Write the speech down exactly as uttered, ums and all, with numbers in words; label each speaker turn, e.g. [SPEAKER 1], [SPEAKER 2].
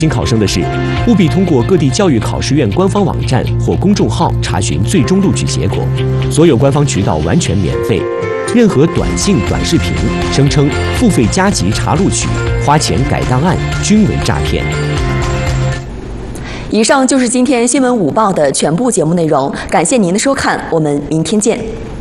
[SPEAKER 1] 提醒考生的是，务必通过各地教育考试院官方网站或公众号查询最终录取结果，所有官方渠道完全免费。任何短信、短视频声称付费加急查录取、花钱改档案，均为诈骗。
[SPEAKER 2] 以上就是今天新闻午报的全部节目内容，感谢您的收看，我们明天见。